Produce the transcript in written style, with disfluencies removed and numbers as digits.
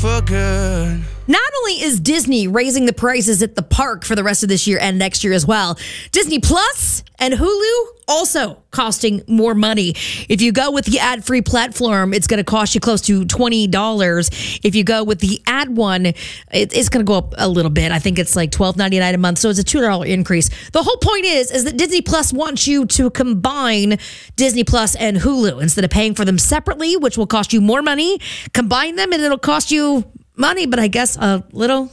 for good. Not only is Disney raising the prices at the park for the rest of this year and next year as well, Disney Plus and Hulu also costing more money. If you go with the ad-free platform, it's going to cost you close to $20. If you go with the ad one, it's going to go up a little bit. I think it's like $12.99 a month, so it's a $2 increase. The whole point is that Disney Plus wants you to combine Disney Plus and Hulu instead of paying for them separately, which will cost you more money. Combine them and it'll cost you money, but I guess a little